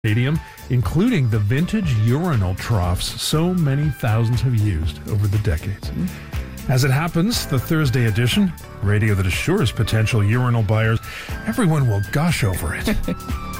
Stadium, including the vintage urinal troughs so many thousands have used over the decades. As it happens, the Thursday edition, radio that assures potential urinal buyers everyone will gush over it.